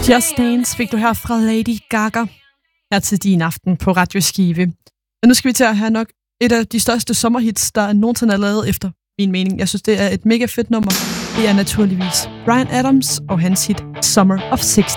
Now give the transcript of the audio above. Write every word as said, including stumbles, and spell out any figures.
Just Dance fik du her fra Lady Gaga her til din aften på Radio Skive. Men nu skal vi til at have nok et af de største sommerhits, der nogensinde er lavet efter min mening. Jeg synes, det er et mega fedt nummer. Det er naturligvis Bryan Adams og hans hit Summer of halvtreds.